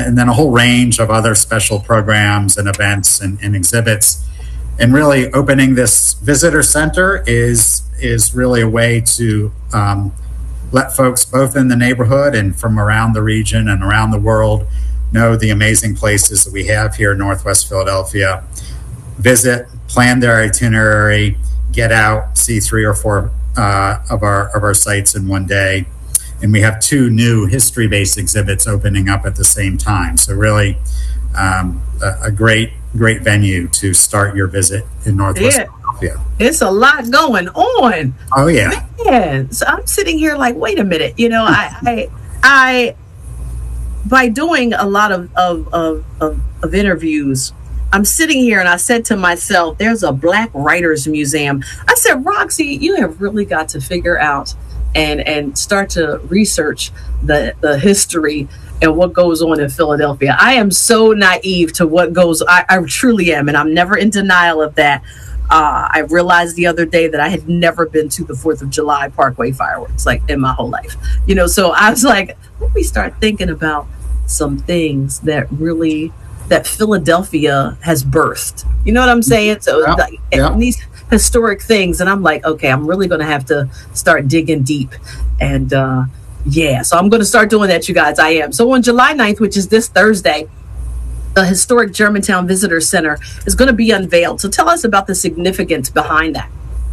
and then a whole range of other special programs and events and exhibits. And really opening this visitor center is really a way to let folks both in the neighborhood and from around the region and around the world know the amazing places that we have here in Northwest Philadelphia. Visit, plan their itinerary, get out, see 3 or 4 of our sites in one day. And we have 2 new history-based exhibits opening up at the same time. So really a great venue to start your visit in Northwest Philadelphia. It's a lot going on. Oh yeah. Man, so I'm sitting here like, wait a minute. You know, I by doing a lot of interviews, I'm sitting here and I said to myself, there's a Black Writers Museum. I said, Roxy, you have really got to figure out and start to research the history and what goes on in Philadelphia. I am so naive to what goes. I truly am, and I'm never in denial of that. I realized the other day that I had never been to the 4th of July Parkway fireworks, like in my whole life. You know, so I was like, let me start thinking about some things that Philadelphia has birthed. You know what I'm saying? So these historic things, and I'm like, okay, I'm really going to have to start digging deep. And so I'm going to start doing that, you guys. I am. So on July 9th, which is this Thursday, the historic Germantown Visitor Center is going to be unveiled. So tell us about the significance behind that.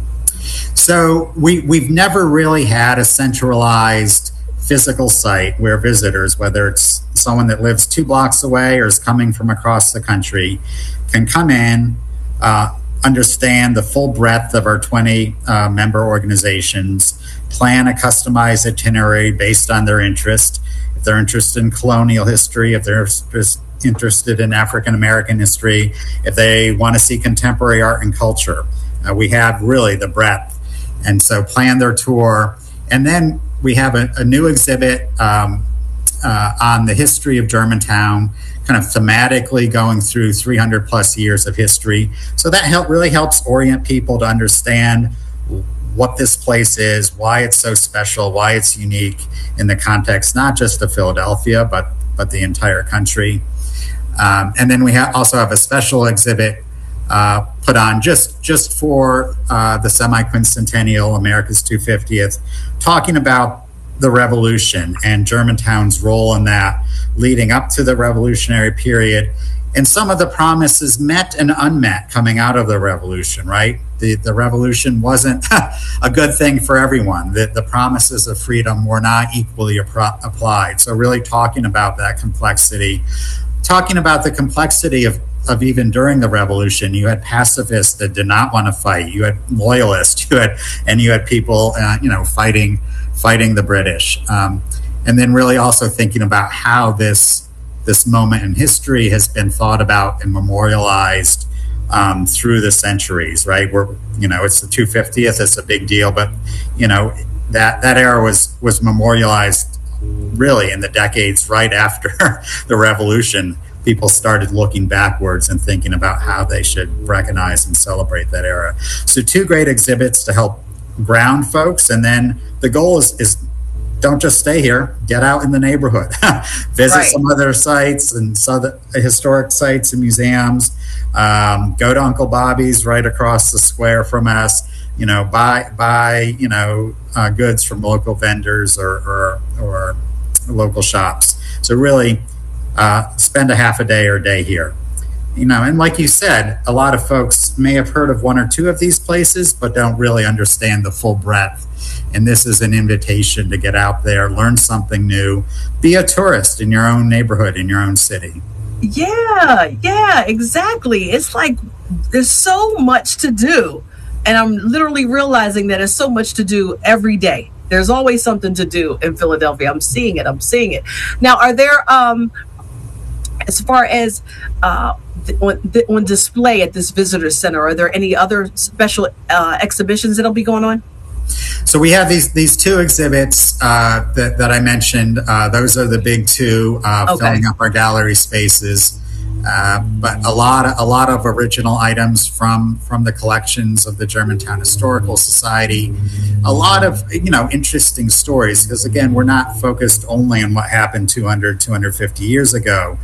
So we've never really had a centralized physical site where visitors, whether it's someone that lives 2 blocks away or is coming from across the country, can come in, understand the full breadth of our 20 member organizations, plan a customized itinerary based on their interest. If they're interested in colonial history, if they're interested in African American history, if they want to see contemporary art and culture, we have really the breadth. And so plan their tour. And then we have a new exhibit on the history of Germantown, kind of thematically going through 300 plus years of history. So that really helps orient people to understand what this place is, why it's so special, why it's unique in the context, not just of Philadelphia, but the entire country. And then we also have a special exhibit put on just for the semi-quincentennial, America's 250th, talking about the Revolution and Germantown's role in that, leading up to the Revolutionary period, and some of the promises met and unmet coming out of the Revolution, right? The Revolution wasn't a good thing for everyone. The promises of freedom were not equally applied. So really talking about that complexity, talking about the complexity of even during the Revolution. You had pacifists that did not want to fight. You had loyalists. You had people, fighting the British. And then really also thinking about how this moment in history has been thought about and memorialized through the centuries, right? It's the 250th, it's a big deal, but that era was memorialized really in the decades right after the Revolution. People started looking backwards and thinking about how they should recognize and celebrate that era. So 2 great exhibits to help ground folks, and then the goal is don't just stay here, get out in the neighborhood, visit some other sites and historic sites and museums, go to Uncle Bobby's right across the square from us, buy goods from local vendors or local shops. So really spend a half a day or a day here. And like you said, a lot of folks may have heard of 1 or 2 of these places, but don't really understand the full breadth. And this is an invitation to get out there, learn something new, be a tourist in your own neighborhood, in your own city. Yeah, exactly. It's like there's so much to do. And I'm literally realizing that there's so much to do every day. There's always something to do in Philadelphia. I'm seeing it. Now, are there, as far as on display at this visitor center, are there any other special exhibitions that'll be going on? So we have these 2 exhibits that I mentioned. Those are the big 2, filling up our gallery spaces. But a lot of original items from the collections of the Germantown Historical Society. A lot of interesting stories, because again, we're not focused only on what happened 250 years ago.